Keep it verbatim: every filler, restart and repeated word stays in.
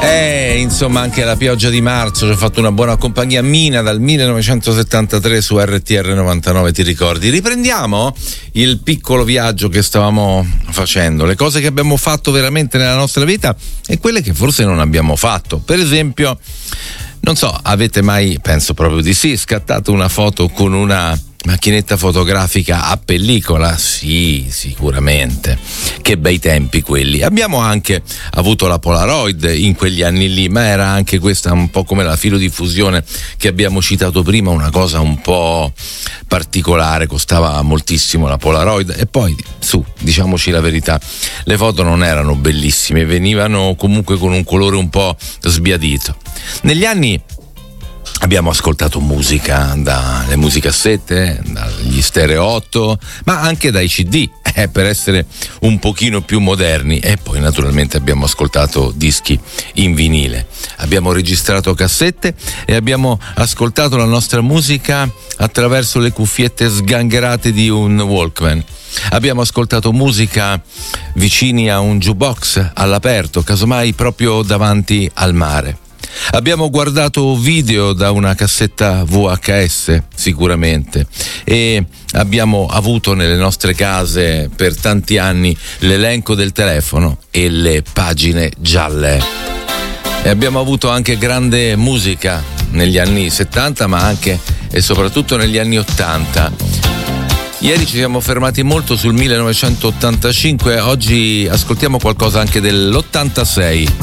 Eh, insomma, anche la pioggia di marzo ci ha fatto una buona compagnia. Mina dal millenovecentosettantatré su R T R novantanove, ti ricordi? Riprendiamo il piccolo viaggio che stavamo facendo, le cose che abbiamo fatto veramente nella nostra vita e quelle che forse non abbiamo fatto. Per esempio, non so, avete mai, penso proprio di sì, scattato una foto con una macchinetta fotografica a pellicola? Sì, sicuramente. Che bei tempi quelli. Abbiamo anche avuto la Polaroid in quegli anni lì, ma era anche questa un po' come la filodiffusione che abbiamo citato prima, una cosa un po' particolare, costava moltissimo la Polaroid e poi, su, diciamoci la verità, le foto non erano bellissime, venivano comunque con un colore un po' sbiadito. Negli anni abbiamo ascoltato musica dalle musicassette, dagli stereo otto, ma anche dai C D, eh, per essere un pochino più moderni, e poi naturalmente abbiamo ascoltato dischi in vinile. Abbiamo registrato cassette e abbiamo ascoltato la nostra musica attraverso le cuffiette sgangherate di un Walkman. Abbiamo ascoltato musica vicini a un jukebox all'aperto, casomai proprio davanti al mare. Abbiamo guardato video da una cassetta V H S, sicuramente, e abbiamo avuto nelle nostre case per tanti anni l'elenco del telefono e le pagine gialle. E abbiamo avuto anche grande musica negli anni settanta, ma anche e soprattutto negli anni ottanta. Ieri ci siamo fermati molto sul millenovecentottantacinque, oggi ascoltiamo qualcosa anche dell'ottantasei.